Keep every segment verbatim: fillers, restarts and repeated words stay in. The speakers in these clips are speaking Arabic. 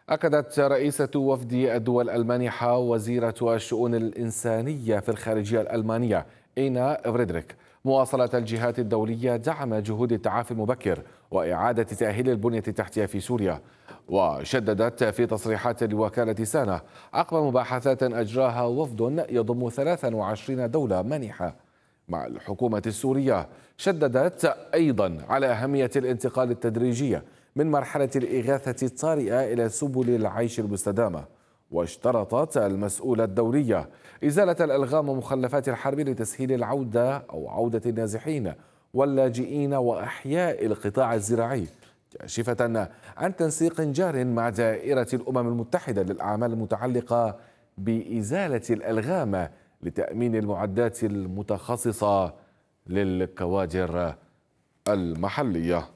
أكدت رئيسة وفد الدول المانحة وزيرة الشؤون الإنسانية في الخارجية الألمانية إينا فريدريك مواصلة الجهات الدولية دعم جهود التعافي المبكر وإعادة تأهيل البنية التحتية في سوريا. وشددت في تصريحات لوكالة سانة عقب مباحثات أجراها وفد يضم ثلاث وعشرين دولة مانحة مع الحكومة السورية. شددت أيضا على أهمية الانتقال التدريجي من مرحلة الإغاثة الطارئة إلى سبل العيش المستدامة. واشترطت المسؤولة الدولية إزالة الألغام ومخلفات الحرب لتسهيل العودة أو عودة النازحين واللاجئين وأحياء القطاع الزراعي، كاشفة عن تنسيق جار مع دائرة الأمم المتحدة للأعمال المتعلقة بإزالة الألغام لتأمين المعدات المتخصصة للكوادر المحلية.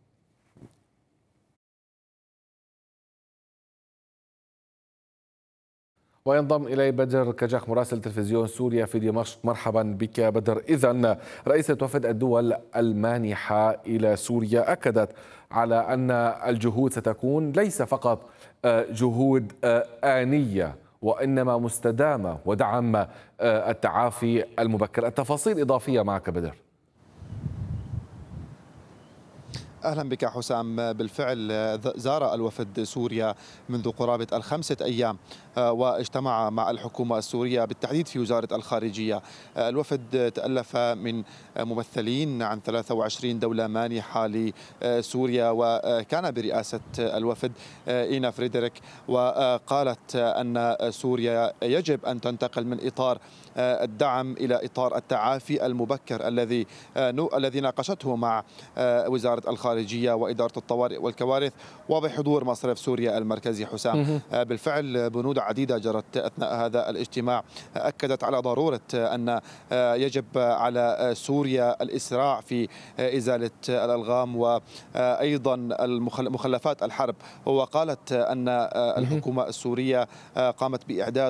وينضم إلي بدر كجاك مراسل تلفزيون سوريا في دمشق. مرحبا بك بدر. إذن رئيسة وفد الدول المانحة إلى سوريا أكدت على أن الجهود ستكون ليس فقط جهود آنية وإنما مستدامة ودعم التعافي المبكر. التفاصيل إضافية معك بدر. أهلا بك حسام. بالفعل زار الوفد سوريا منذ قرابة الخمسة أيام واجتمع مع الحكومة السورية بالتحديد في وزارة الخارجية. الوفد تألف من ممثلين عن ثلاث وعشرين دولة مانحة لسوريا، وكان برئاسة الوفد إينا فريدريك، وقالت أن سوريا يجب أن تنتقل من إطار الدعم إلى إطار التعافي المبكر الذي الذي ناقشته مع وزارة الخارجية وإدارة الطوارئ والكوارث وبحضور مصرف سوريا المركزي. حسام، بالفعل بنود عديدة جرت أثناء هذا الاجتماع أكدت على ضرورة أن يجب على سوريا الإسراع في إزالة الألغام وأيضا مخلفات الحرب. وقالت أن الحكومة السورية قامت بإعداد